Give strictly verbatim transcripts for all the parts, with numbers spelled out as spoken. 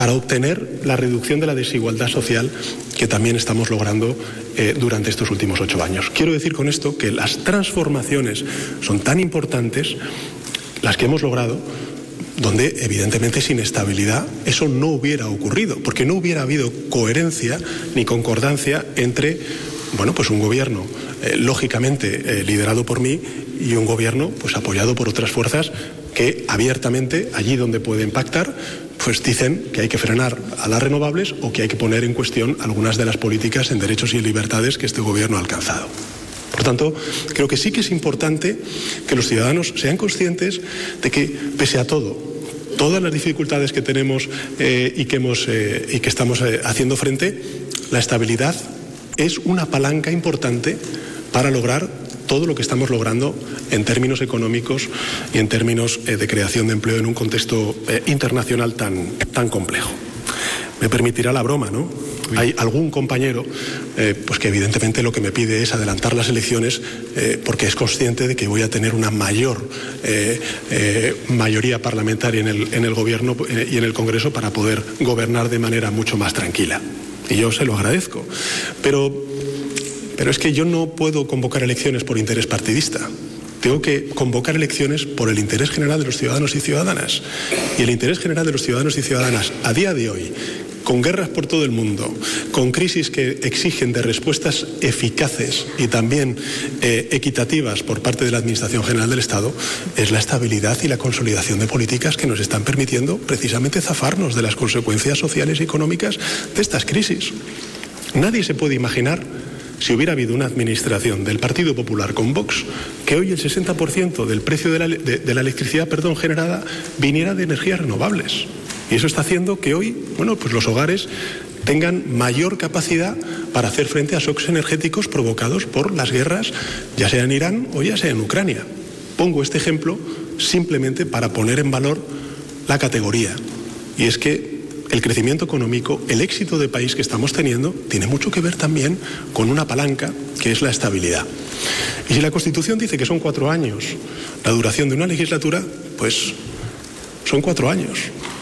para obtener la reducción de la desigualdad social que también estamos logrando eh, durante estos últimos ocho años. Quiero decir con esto que las transformaciones son tan importantes, las que hemos logrado, donde evidentemente sin estabilidad eso no hubiera ocurrido, porque no hubiera habido coherencia ni concordancia entre, bueno, pues un gobierno eh, lógicamente eh, liderado por mí y un gobierno pues apoyado por otras fuerzas que abiertamente, allí donde pueden pactar, pues dicen que hay que frenar a las renovables o que hay que poner en cuestión algunas de las políticas en derechos y libertades que este gobierno ha alcanzado. Por tanto, creo que sí que es importante que los ciudadanos sean conscientes de que, pese a todo, todas las dificultades que tenemos eh, y, que hemos, eh, y que estamos eh, haciendo frente, la estabilidad es una palanca importante para lograr todo lo que estamos logrando en términos económicos y en términos eh, de creación de empleo en un contexto eh, internacional tan, tan complejo. Me permitirá la broma, ¿no? Sí. Hay algún compañero eh, pues que evidentemente lo que me pide es adelantar las elecciones eh, porque es consciente de que voy a tener una mayor eh, eh, mayoría parlamentaria en el, en el gobierno eh, y en el Congreso para poder gobernar de manera mucho más tranquila. Y yo se lo agradezco. Pero... Pero es que yo no puedo convocar elecciones por interés partidista. Tengo que convocar elecciones por el interés general de los ciudadanos y ciudadanas. Y el interés general de los ciudadanos y ciudadanas a día de hoy, con guerras por todo el mundo, con crisis que exigen de respuestas eficaces y también eh, equitativas por parte de la Administración General del Estado, es la estabilidad y la consolidación de políticas que nos están permitiendo precisamente zafarnos de las consecuencias sociales y económicas de estas crisis. Nadie se puede imaginar, si hubiera habido una administración del Partido Popular con Vox, que hoy el sesenta por ciento del precio de la, de, de la electricidad perdón, generada viniera de energías renovables. Y eso está haciendo que hoy, bueno, pues los hogares tengan mayor capacidad para hacer frente a shocks energéticos provocados por las guerras, ya sea en Irán o ya sea en Ucrania. Pongo este ejemplo simplemente para poner en valor la categoría. Y es que el crecimiento económico, el éxito de país que estamos teniendo, tiene mucho que ver también con una palanca que es la estabilidad. Y si la Constitución dice que son cuatro años la duración de una legislatura, pues son cuatro años.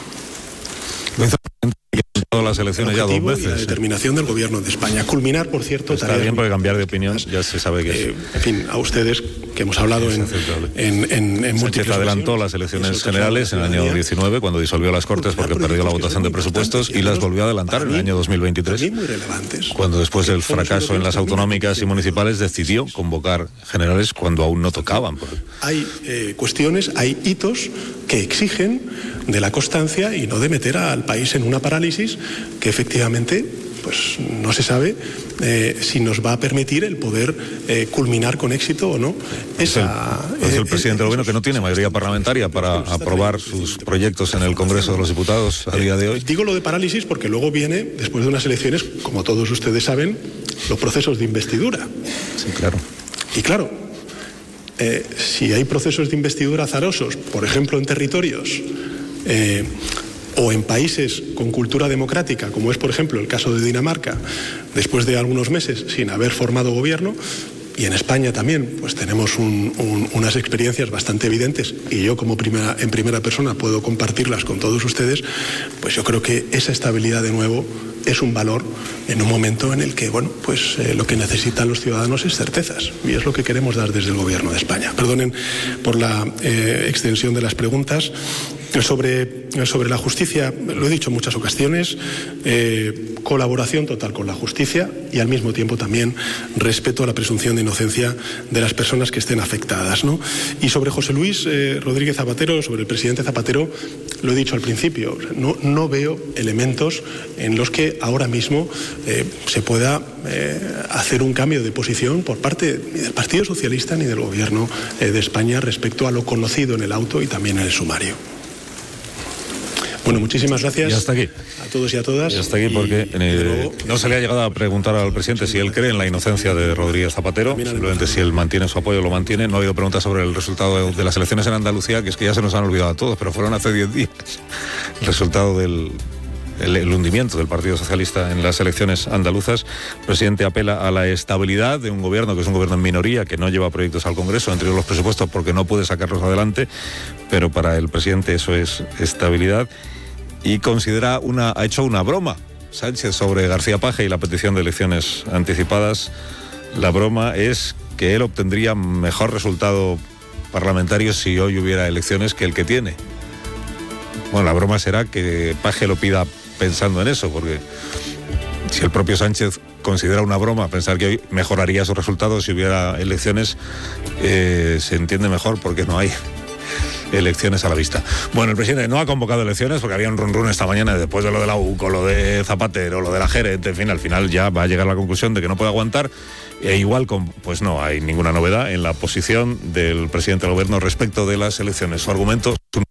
Las elecciones ya dos veces. Y la determinación del Gobierno de España. Culminar, por cierto, está bien porque cambiar de opinión ya se sabe que es. Eh, en fin, a ustedes que hemos hablado en, en, en, en Sánchez adelantó las elecciones generales en el año diecinueve cuando disolvió las Cortes porque perdió la votación de presupuestos y las volvió a adelantar en el año dos mil veintitrés. Muy relevantes. Cuando después del fracaso en las autonómicas y municipales decidió convocar generales cuando aún no tocaban. Hay eh, cuestiones, hay hitos que exigen de la constancia y no de meter al país en una parálisis que efectivamente pues no se sabe eh, si nos va a permitir el poder eh, culminar con éxito o no. Esa, es el, es el eh, presidente del gobierno que no tiene mayoría parlamentaria para aprobar sus proyectos en el Congreso de los Diputados a día de hoy. Digo lo de parálisis porque luego viene, después de unas elecciones, como todos ustedes saben, los procesos de investidura. Sí, claro. Y claro, eh, si hay procesos de investidura azarosos, por ejemplo en territorios eh, o en países con cultura democrática, como es por ejemplo el caso de Dinamarca, después de algunos meses sin haber formado gobierno, y en España también pues tenemos un, un, unas experiencias bastante evidentes, y yo como primera, en primera persona puedo compartirlas con todos ustedes, pues yo creo que esa estabilidad de nuevo es un valor en un momento en el que bueno, pues eh, lo que necesitan los ciudadanos es certezas, y es lo que queremos dar desde el Gobierno de España. Perdonen por la eh, extensión de las preguntas. Sobre, sobre la justicia, lo he dicho en muchas ocasiones, eh, colaboración total con la justicia y al mismo tiempo también respeto a la presunción de inocencia de las personas que estén afectadas, ¿no? Y sobre José Luis eh, Rodríguez Zapatero, sobre el presidente Zapatero, lo he dicho al principio, no, no veo elementos en los que ahora mismo eh, se pueda eh, hacer un cambio de posición por parte ni del Partido Socialista ni del Gobierno eh, de España respecto a lo conocido en el auto y también en el sumario. Bueno, muchísimas gracias. Y hasta aquí. A todos y a todas. Y hasta aquí porque y, eh, luego, no se le ha llegado a preguntar al presidente si él cree en la inocencia de Rodríguez Zapatero, simplemente si él mantiene su apoyo, lo mantiene. No ha habido preguntas sobre el resultado de, de las elecciones en Andalucía, que es que ya se nos han olvidado a todos, pero fueron hace diez días. El resultado del el, el hundimiento del Partido Socialista en las elecciones andaluzas. El presidente apela a la estabilidad de un gobierno que es un gobierno en minoría, que no lleva proyectos al Congreso, entre los presupuestos, porque no puede sacarlos adelante, pero para el presidente eso es estabilidad. y considera una, ha hecho una broma Sánchez sobre García Paje y la petición de elecciones anticipadas. La broma es que él obtendría mejor resultado parlamentario si hoy hubiera elecciones que el que tiene. Bueno, la broma será que Paje lo pida pensando en eso, porque si el propio Sánchez considera una broma pensar que hoy mejoraría sus resultados si hubiera elecciones, eh, se entiende mejor porque no hay elecciones a la vista. Bueno, el presidente no ha convocado elecciones porque había un run run esta mañana después de lo de la U C O, lo de Zapatero, lo de la gerente, en fin, al final ya va a llegar a la conclusión de que no puede aguantar. E igual, con, pues no hay ninguna novedad en la posición del presidente del gobierno respecto de las elecciones. Su argumento, su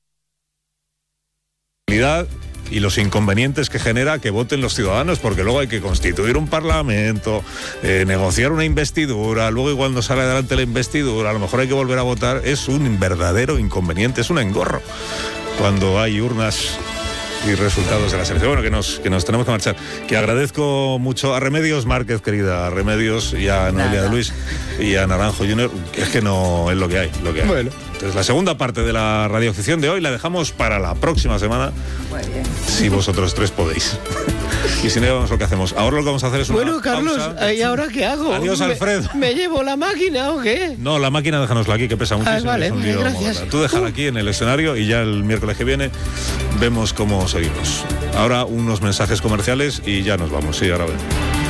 y los inconvenientes que genera que voten los ciudadanos, porque luego hay que constituir un parlamento, eh, negociar una investidura, luego igual no sale adelante la investidura, a lo mejor hay que volver a votar. Es un verdadero inconveniente, es un engorro cuando hay urnas y resultados de la selección. Bueno, que nos, que nos tenemos que marchar. Que agradezco mucho a Remedios Márquez, querida, a Remedios, y a Noelia de Luis y a Naranjo junior, que es que no es lo que hay, lo que hay. Bueno. Entonces, la segunda parte de la radioficción de hoy la dejamos para la próxima semana. Muy bien. Si vosotros tres podéis. Y si no, vamos lo que hacemos. Ahora lo que vamos a hacer es una Bueno, Carlos, pausa. ¿y ahora qué hago? Adiós, ¿Me, Alfredo. ¿Me llevo la máquina o qué? No, la máquina déjanosla aquí, que pesa muchísimo. Ah, vale, es un lío gracias. moverla. Tú déjala aquí en el escenario y ya el miércoles que viene vemos cómo seguimos. Ahora unos mensajes comerciales y ya nos vamos. Sí, ahora ven.